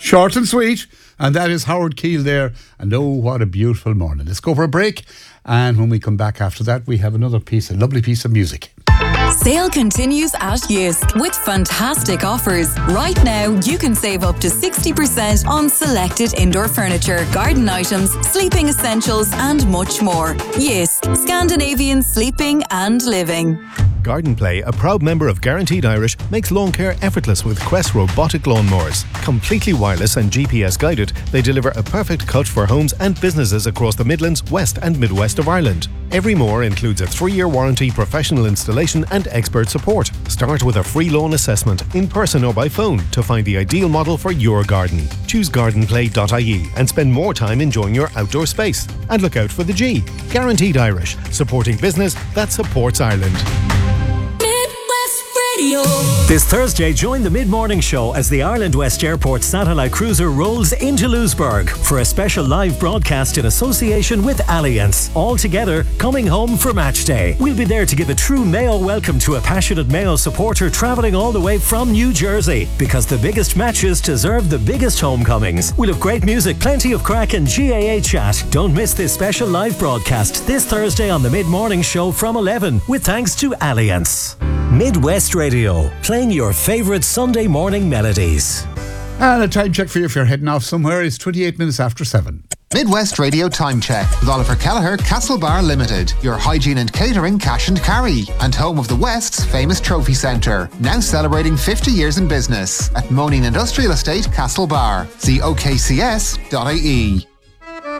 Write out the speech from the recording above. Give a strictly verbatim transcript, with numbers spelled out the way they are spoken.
Short and sweet. And that is Howard Keel there. And oh, what a beautiful morning. Let's go for a break. And when we come back after that, we have another piece, a lovely piece of music. Sale continues at Jysk with fantastic offers. Right now, you can save up to sixty percent on selected indoor furniture, garden items, sleeping essentials, and much more. Jysk, Scandinavian sleeping and living. Garden Play, a proud member of Guaranteed Irish, makes lawn care effortless with Quest robotic lawnmowers. Completely wireless and G P S guided, they deliver a perfect cut for homes and businesses across the Midlands, West and Midwest of Ireland. Every mower includes a three-year warranty, professional installation and expert support. Start with a free lawn assessment, in person or by phone, to find the ideal model for your garden. Choose garden play dot I E and spend more time enjoying your outdoor space. And look out for the G. Guaranteed Irish, supporting business that supports Ireland. This Thursday, join the mid-morning show as the Ireland West Airport satellite cruiser rolls into Lewisburg for a special live broadcast in association with Allianz. All together, coming home for match day. We'll be there to give a true Mayo welcome to a passionate Mayo supporter travelling all the way from New Jersey, because the biggest matches deserve the biggest homecomings. We'll have great music, plenty of crack and G A A chat. Don't miss this special live broadcast this Thursday on the mid-morning show from eleven, with thanks to Allianz. Midwest Radio, playing your favourite Sunday morning melodies. And a time check for you if you're heading off somewhere is twenty-eight minutes after seven. Midwest Radio Time Check with Oliver Kelleher, Castlebar Limited, your hygiene and catering cash and carry, and home of the West's famous trophy centre, now celebrating fifty years in business at Moaning Industrial Estate, Castlebar. See O K C S dot I E.